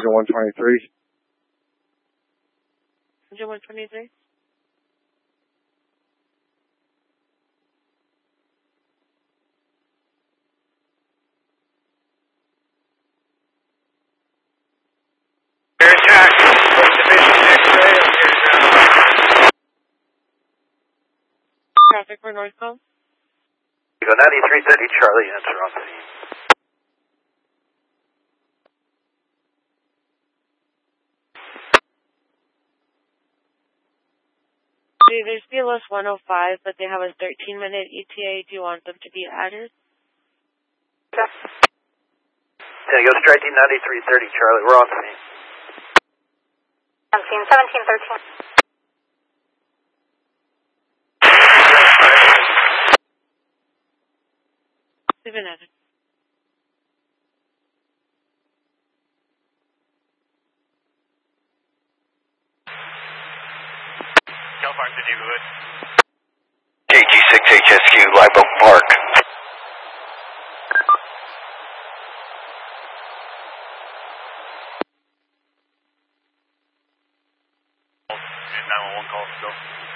Engine 123. Engine 123. Attack. Division X-ray. Traffic for northbound. You go 9330 Charlie, answer on scene. There's BLS 105, but they have a 13-minute ETA. Do you want them to be added? Yeah, go straight to 9330 Charlie, we're on scene. On scene 1713. They've been added. Cal Park to neighborhood. KG6HSQ, Live Oak Park. And 911 call still.